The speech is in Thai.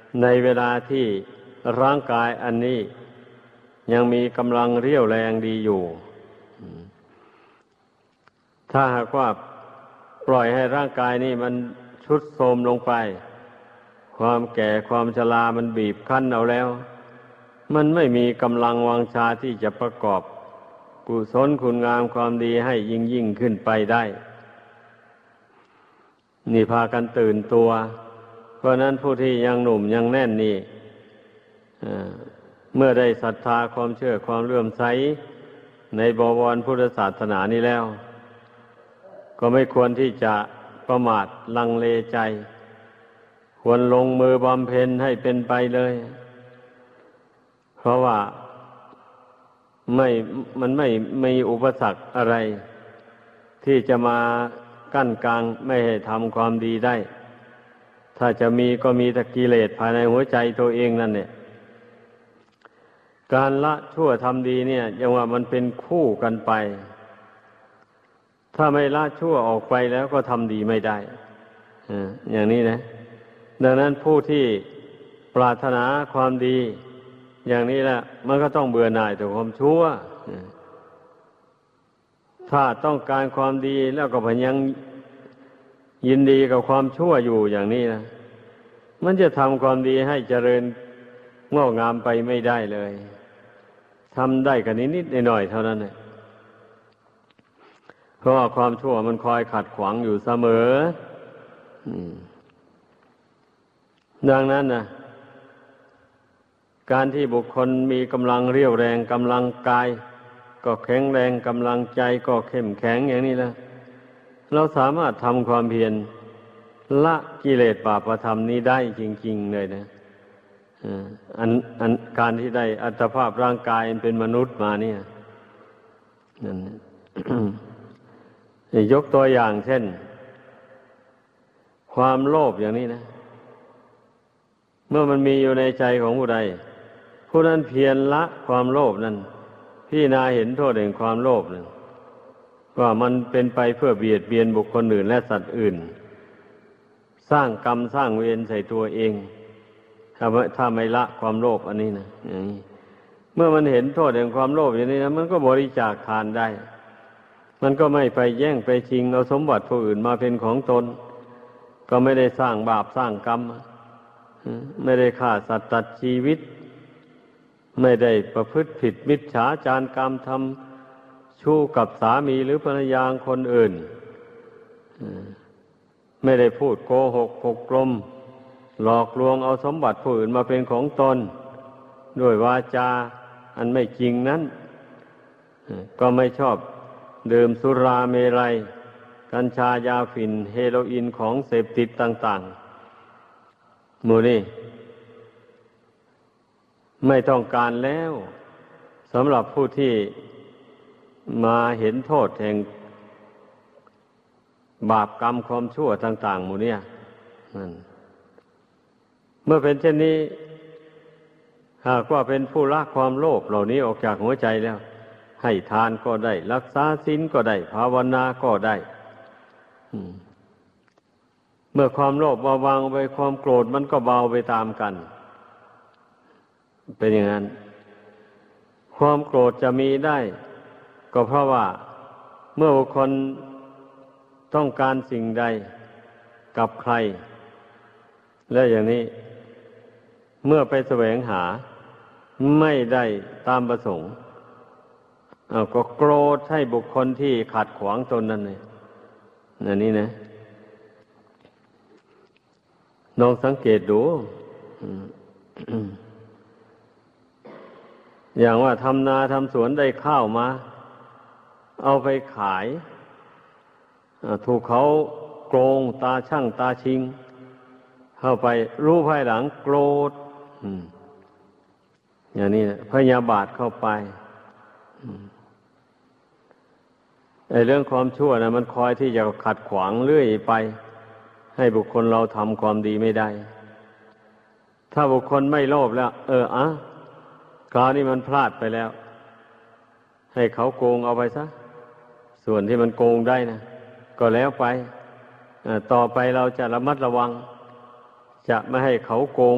ในเวลาที่ร่างกายอันนี้ยังมีกำลังเรี่ยวแรงดีอยู่ถ้าหากว่าปล่อยให้ร่างกายนี้มันทรุดโทรมลงไปความแก่ความชรามันบีบคั้นเอาแล้วมันไม่มีกำลังวังชาที่จะประกอบกุศลคุณงามความดีให้ยิ่งขึ้นไปได้นี่พากันตื่นตัวเพราะนั้นผู้ที่ยังหนุ่มยังแน่นนี่เมื่อได้ศรัทธาความเชื่อความเลื่อมใสในบวรพุทธศาสนานี้แล้วก็ไม่ควรที่จะประมาทลังเลใจควรลงมือบำเพ็ญให้เป็นไปเลยเพราะว่ามันไม่มีอุปสรรคอะไรที่จะมากั้นกลางไม่ให้ทำความดีได้ถ้าจะมีก็มีแต่กิเลสภายในหัวใจตัวเองนั่นเนี่ยการละชั่วทำดีเนี่ยยังว่ามันเป็นคู่กันไปถ้าไม่ละชั่วออกไปแล้วก็ทำดีไม่ได้อย่างนี้นะดังนั้นผู้ที่ปรารถนาความดีอย่างนี้แหละมันก็ต้องเบื่อหน่ายต่อความชั่วถ้าต้องการความดีแล้วก็พยังยินดีกับความชั่วอยู่อย่างนี้นะมันจะทำความดีให้เจริญงอกงามไปไม่ได้เลยทำได้กันนิดๆหน่อยๆเท่านั้นแหละเพราะว่าความชั่วมันคอยขัดขวางอยู่เสมอดังนั้นนะการที่บุคคลมีกำลังเรี่ยวแรงกำลังกายก็แข็งแรงกำลังใจก็เข้มแข็งอย่างนี้แล้วเราสามารถทำความเพียรละกิเลสบาปธรรมนี้ได้จริงๆเลยนะการที่ได้อัตภาพร่างกายเป็นมนุษย์มาเนี่ยนั่น ยกตัวอย่างเช่นความโลภอย่างนี้นะเมื่อมันมีอยู่ในใจของผู้ใดผู้นั้นเพียรละความโลภนั้นพิจารณาเห็นโทษแห่งความโลภนั้นว่ามันเป็นไปเพื่อเบียดเบียนบุคคลอื่นและสัตว์อื่นสร้างกรรมสร้างเวรใส่ตัวเองถ้าไม่ละความโลภอันนี้นะอย่างนี้เมื่อมันเห็นโทษแห่งความโลภอย่างนี้นะมันก็บริจาคทานได้มันก็ไม่ไปแย่งไปชิงเอาสมบัติผู้อื่นมาเป็นของตนก็ไม่ได้สร้างบาปสร้างกรรมไม่ได้ฆ่าสัตว์ตัดชีวิตไม่ได้ประพฤติผิดมิจฉาจารกรรมทำชู้กับสามีหรือภรรยาคนอื่นไม่ได้พูดโกหกปกกลมหลอกลวงเอาสมบัติผู้อื่นมาเป็นของตนด้วยวาจาอันไม่จริงนั้นก็ไม่ชอบดื่มสุราเมรัยกัญชายาฝิ่นเฮโรอีนของเสพติดต่างๆหมู่นี้ไม่ต้องการแล้วสำหรับผู้ที่มาเห็นโทษแห่งบาปกรรมความชั่วต่างๆหมู่นี้เมื่อเป็นเช่นนี้หากว่าเป็นผู้ละความโลภเหล่านี้ออกจากหัวใจแล้วให้ทานก็ได้รักษาศีลก็ได้ภาวนาก็ได้เมื่อความโลภเบาบางไปความโกรธมันก็เบาไปตามกันเป็นอย่างนั้นความโกรธจะมีได้ก็เพราะว่าเมื่อบุคคลต้องการสิ่งใดกับใครและอย่างนี้เมื่อไปแสวงหาไม่ได้ตามประสงค์ก็โกรธให้บุคคลที่ขัดขวางตนนั่นเลยนั่นนี่นะลองสังเกตดู อย่างว่าทำนาทำสวนได้ข้าวมาเอาไปขายถูกเขาโกงตาช่างตาชิงเข้าไปรู้ภายหลังโกรธอย่างนี้นะพยาบาทเข้าไปไอ้เรื่องความชั่วนะมันคอยที่จะขัดขวางเรื่อยไปให้บุคคลเราทำความดีไม่ได้ถ้าบุคคลไม่โลภแล้วคราวนี้มันพลาดไปแล้วให้เขาโกงเอาไปซะส่วนที่มันโกงได้นะก็แล้วไปต่อไปเราจะระมัดระวังจะไม่ให้เขาโกง